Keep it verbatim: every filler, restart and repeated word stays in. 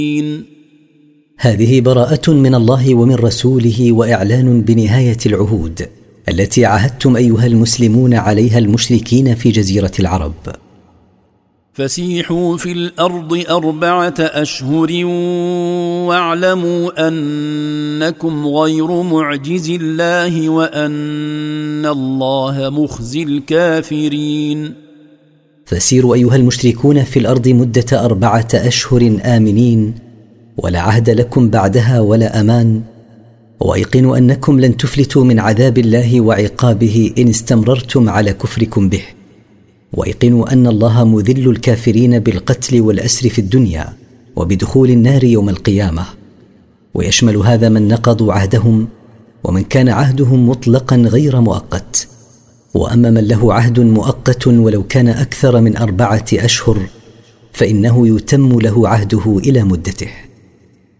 هذه براءة من الله ومن رسوله وإعلان بنهاية العهود التي عاهدتم أيها المسلمون عليها المشركين في جزيرة العرب. فسيحوا في الأرض أربعة أشهر واعلموا أنكم غير معجز الله وأن الله مخزي الكافرين. فسيروا أيها المشركون في الأرض مدة أربعة أشهر آمنين ولا عهد لكم بعدها ولا أمان، وأيقنوا أنكم لن تفلتوا من عذاب الله وعقابه إن استمررتم على كفركم به، وأيقنوا أن الله مذل الكافرين بالقتل والأسر في الدنيا وبدخول النار يوم القيامة، ويشمل هذا من نقضوا عهدهم ومن كان عهدهم مطلقا غير مؤقت. وأما من له عهد مؤقت ولو كان أكثر من أربعة أشهر فإنه يتم له عهده إلى مدته.